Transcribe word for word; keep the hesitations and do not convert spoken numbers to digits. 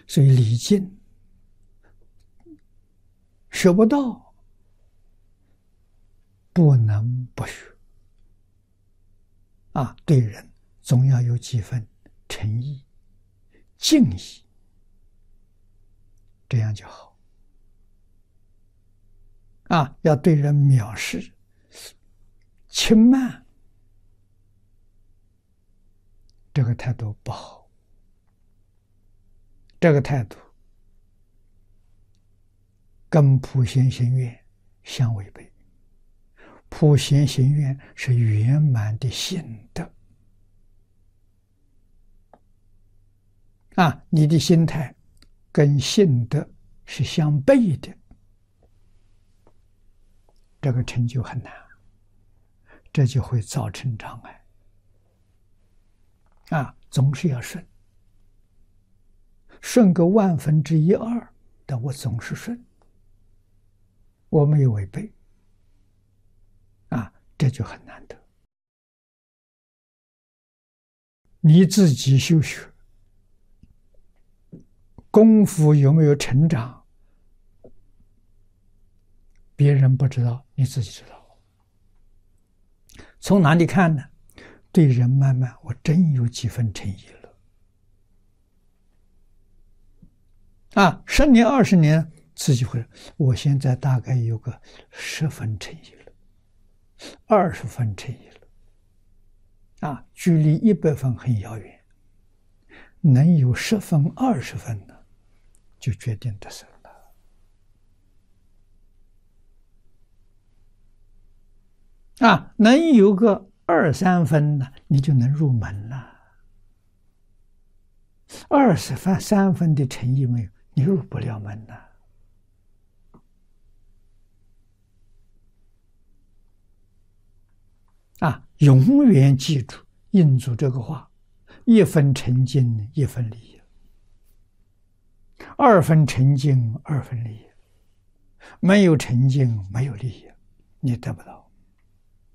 所以礼敬学不到，不能不学啊！对人总要有几分诚意、敬意，这样就好啊！要对人藐视、轻慢，这个态度不好，这个态度跟普贤行愿相违背。普贤行愿是圆满的心德啊，你的心态跟信德是相悖的，这个成就很难，这就会造成障碍啊！总是要顺，顺个万分之一二，但我总是顺，我没有违背啊，这就很难得。你自己修学功夫有没有成长，别人不知道，你自己知道。从哪里看呢？对人慢慢，我真有几分诚意了啊！十年、二十年，自己会，我现在大概有个十分诚意了，二十分诚意了啊，距离一百分很遥远，能有十分、二十分呢，就决定得胜了啊！能有个二三分呢，你就能入门了。二十分、三分的诚意没有，你入不了门了。啊，永远记住印住这个话：一分诚敬，一分利益；二分诚敬，二分利益。没有诚敬，没有利益，你得不到。